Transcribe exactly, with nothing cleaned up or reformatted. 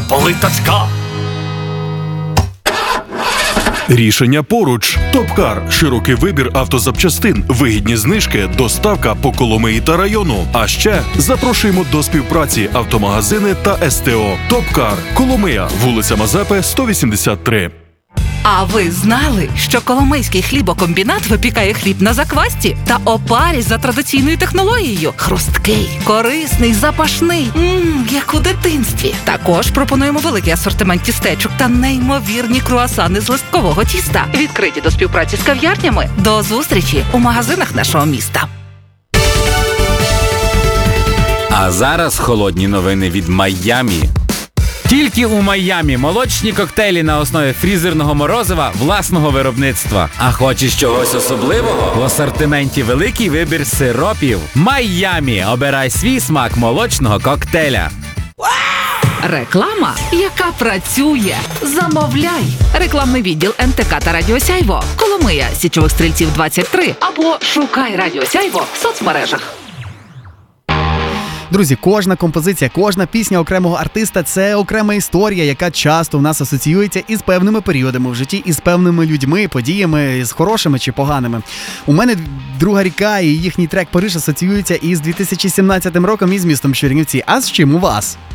плиточка. Рішення поруч. Топкар. Широкий вибір автозапчастин, вигідні знижки, доставка по Коломиї та району. А ще запрошуємо до співпраці автомагазини та СТО. Топкар. Коломия. Вулиця Мазепи, сто вісімдесят три. А ви знали, що Коломийський хлібокомбінат випікає хліб на заквасці та опарі за традиційною технологією? Хрусткий, корисний, запашний, ммм, як у дитинстві. Також пропонуємо великий асортимент тістечок та неймовірні круасани з листкового тіста. Відкриті до співпраці з кав'ярнями. До зустрічі у магазинах нашого міста. А зараз холодні новини від Майамі. Тільки у Майамі молочні коктейлі на основі фрізерного морозива власного виробництва. А хочеш чогось особливого? В асортименті великий вибір сиропів. Майамі. Обирай свій смак молочного коктейля. Реклама, яка працює. Замовляй. Рекламний відділ ен те ка та Радіо Сяйво. Коломия, Січових Стрільців двадцять три. Або шукай Радіо Сяйво в соцмережах. Друзі, кожна композиція, кожна пісня окремого артиста – це окрема історія, яка часто в нас асоціюється із певними періодами в житті, із певними людьми, подіями, з хорошими чи поганими. У мене «Друга ріка» і їхній трек «Париж» асоціюється із дві тисячі сімнадцятим роком і з містом Чернівці. А з чим у вас?